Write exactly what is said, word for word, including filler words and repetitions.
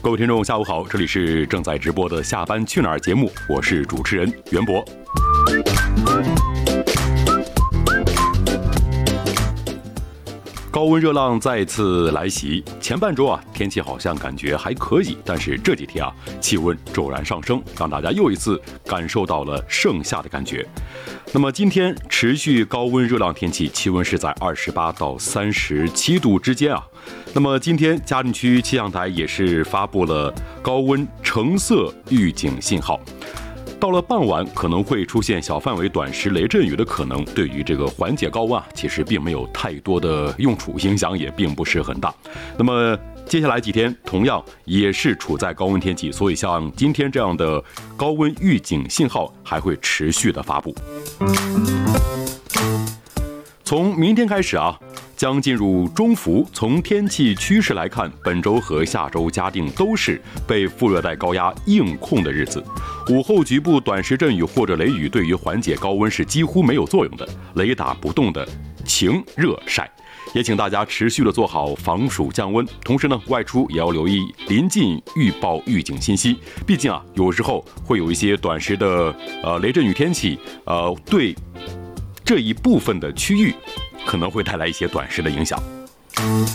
各位听众下午好，这里是正在直播的下班去哪儿节目，我是主持人袁博。高温热浪再次来袭，前半周啊天气好像感觉还可以，但是这几天啊气温骤然上升，让大家又一次感受到了盛夏的感觉。那么今天持续高温热浪天气，气温是在二十八到三十七度之间啊。那么今天嘉定区气象台也是发布了高温橙色预警信号。到了傍晚可能会出现小范围短时雷阵雨的可能，对于这个缓解高温啊，其实并没有太多的用处，影响也并不是很大。那么接下来几天同样也是处在高温天气，所以像今天这样的高温预警信号还会持续的发布。从明天开始啊，将进入中伏。从天气趋势来看，本周和下周嘉定都是被副热带高压硬控的日子。午后局部短时阵雨或者雷雨对于缓解高温是几乎没有作用的，雷打不动的晴热晒。也请大家持续的做好防暑降温，同时呢，外出也要留意临近预报预警信息。毕竟啊，有时候会有一些短时的呃雷阵雨天气，呃，对这一部分的区域可能会带来一些短时的影响。